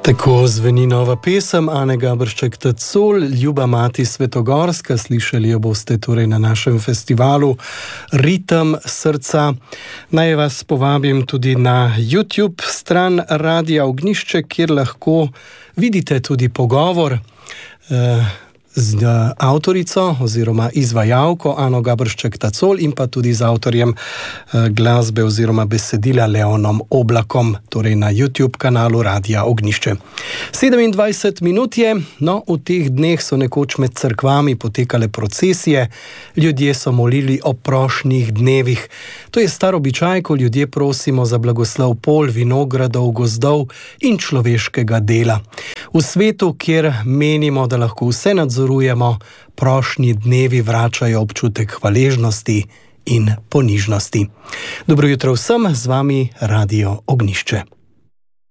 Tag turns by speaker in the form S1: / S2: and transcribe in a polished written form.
S1: Tako zveni nova pesem Ane Gaberšček-Tacul, Ljuba mati Svetogorska. Slišali jo boste torej na našem festivalu Ritem srca. Naj vas povabim tudi na YouTube stran Radia Ognjišče, kjer lahko vidite tudi pogovor z avtorico oziroma izvajalko Ano Gaberšček-Tacul in pa tudi z avtorjem glasbe oziroma besedila Leonom Oblakom, torej na YouTube kanalu Radia Ognjišče. 27 minut je, no, v teh dneh so nekoč med cerkvami potekale procesije, ljudje so molili o prošnjih dnevih. To je star običaj, ko ljudje prosimo za blagoslov pol, vinogradov, gozdov in človeškega dela. V svetu, kjer menimo, da lahko vse nadzorujemo, prošnji dnevi vračajo občutek hvaležnosti in ponižnosti. Dobro jutro vsem, z vami Radio Ognjišče.